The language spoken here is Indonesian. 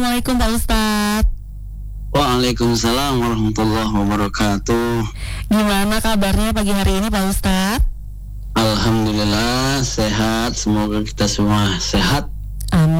Assalamualaikum Pak Ustadz. Waalaikumsalam warahmatullahi wabarakatuh. Gimana kabarnya pagi hari ini Pak Ustadz? Alhamdulillah sehat, semoga kita semua sehat. Amin.